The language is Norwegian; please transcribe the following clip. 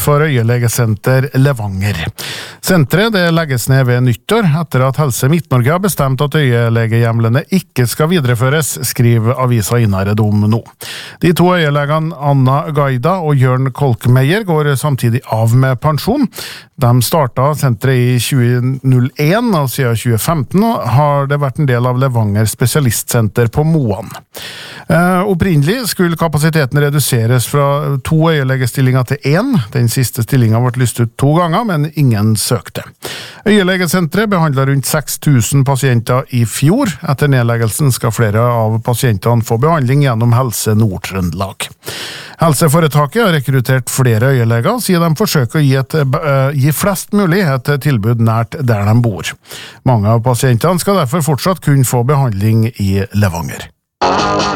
for øyelegesenter Levanger. Senteret det legges ned ved nyttår etter at Helse Midt-Norge har bestemt at øyelegehjemlene ikke skal videreføres, skriver avisa Innherred om nå. De to øyelegene Anna Gaida og Jørn Kolkmeier går samtidig av med pensjon. De startet senteret i 2001, og siden 2015 har det vært en del av Levanger spesialistsenter på Moan. Opprinnelig skulle kapasiteten reduseres fra 2 øyelegestillinger til 1. Den siste stillingen ble lyst ut 2 ganger, men ingen søkte. Øyelegesenteret behandlet rundt 6000 pasienter i fjor. Etter nedleggelsen skal flere av pasientene få behandling gjennom Helse Nord-Trøndelag. Helseforetaket har rekruttert flere øyeleger, siden de forsøker å gi flest mulig et tilbud nært der de bor. Mange av pasientene skal derfor fortsatt kunne få behandling i Levanger.